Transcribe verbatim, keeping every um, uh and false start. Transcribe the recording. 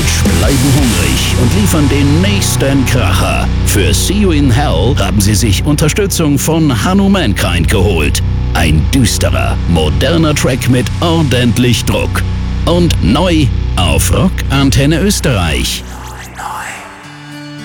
Trash bleiben hungrig und liefern den nächsten Kracher. Für See You in Hell haben sie sich Unterstützung von Hanno Mankind geholt. Ein düsterer, moderner Track mit ordentlich Druck. Und neu auf Rock Antenne Österreich.